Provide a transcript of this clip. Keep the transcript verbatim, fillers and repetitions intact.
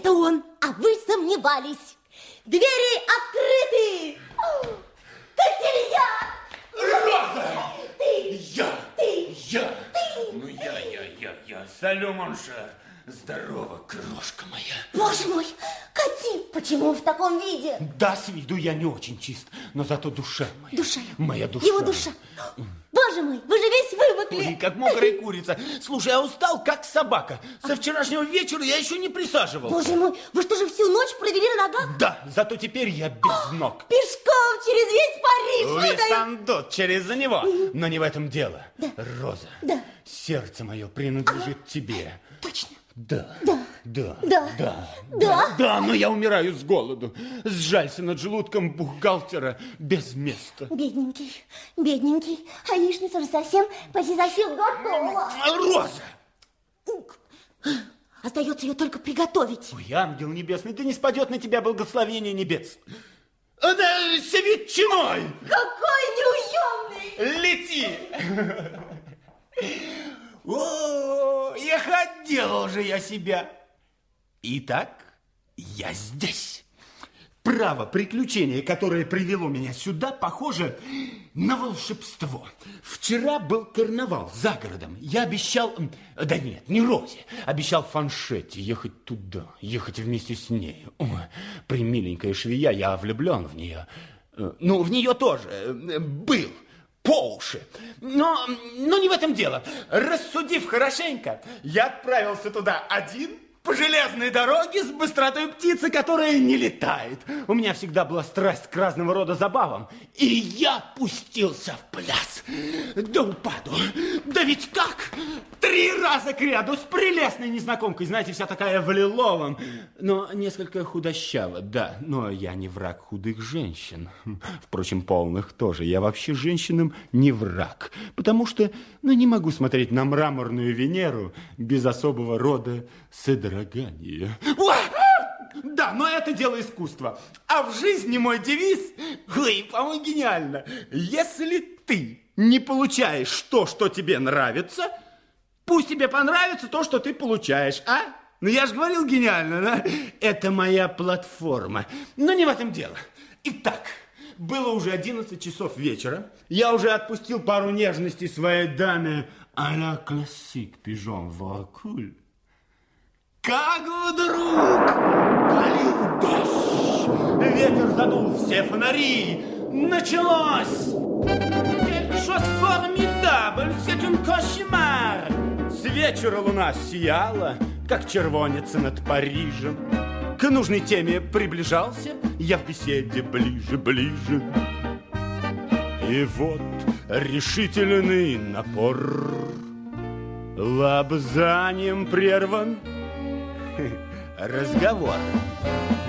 Это он, а вы сомневались. Двери открыты. Катерья! Роза! Ты! Я! Ты! Я! Ты! Ну я, я, я, я. Салю, Моншер. Здорово, крошка моя. Боже мой, Кати, почему в таком виде? Да, с виду я не очень чист, но зато душа моя. Душа. Моя душа. Его душа. Боже мой, вы же весь вымокли. Ой, как мокрая курица. Слушай, я устал, как собака. Со вчерашнего вечера я еще не присаживался. Боже мой, вы что же всю ночь провели на ногах? Да, зато теперь я без ног. Пешком через весь Париж. Висандот через него. Но не в этом дело. Да. Роза, Да. сердце мое принадлежит ага. тебе. Точно. Да. Да. Да. Да. Да. Да. Да, но я умираю с голоду. Сжалься над желудком бухгалтера без места. Бедненький, бедненький. А яичница же совсем, почти совсем готова. Роза! Остается ее только приготовить. Ой, ангел небесный, да не спадет на тебя благословение небес. Да, с ветчиной! Какой неуемный! Лети! О, и хотел же я себя. Итак, я здесь. Право, приключение, которое привело меня сюда, похоже на волшебство. Вчера был карнавал за городом. Я обещал... Да нет, не Розе. Обещал Фаншетте ехать туда, ехать вместе с ней. О, примиленькая швея, я влюблен в нее. Ну, в нее тоже был. По уши. Но, но не в этом дело. Рассудив хорошенько, я отправился туда один по железной дороге с быстротой птицы, которая не летает. У меня всегда была страсть к разного рода забавам. И я пустился в пляс. До упаду. Да ведь как? Три раза к ряду с прелестной незнакомкой. Знаете, вся такая в лиловом. Но несколько худощава, да. Но я не враг худых женщин. Впрочем, полных тоже. Я вообще женщинам не враг. Потому что, ну, не могу смотреть на мраморную Венеру без особого рода содрогания. Да, но это дело искусства. А в жизни мой девиз, ой, по-моему, гениально. Если ты не получаешь то, что тебе нравится, пусть тебе понравится то, что ты получаешь, а? Ну, я же говорил гениально, да? Это моя платформа. Но не в этом дело. Итак, было уже одиннадцать часов вечера. Я уже отпустил пару нежностей своей даме а-ля классик пижон вакуль. Как вдруг полил дождь, ветер задул все фонари, началось! Quelque chose formidable, c'est un cauchemar! С вечера луна сияла, как червонец над Парижем. К нужной теме приближался я в беседе ближе, ближе. И вот решительный напор лобзанием прерван разговор.